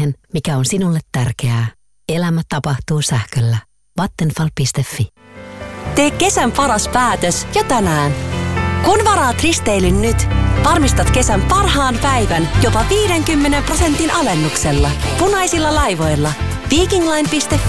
siihen, mikä on sinulle tärkeää. Elämä tapahtuu sähköllä. Vattenfall.fi. Tee kesän paras päätös jo tänään. Kun varaat risteilyn nyt, varmistat kesän parhaan päivän jopa 50% alennuksella. Punaisilla laivoilla. Vikingline.fi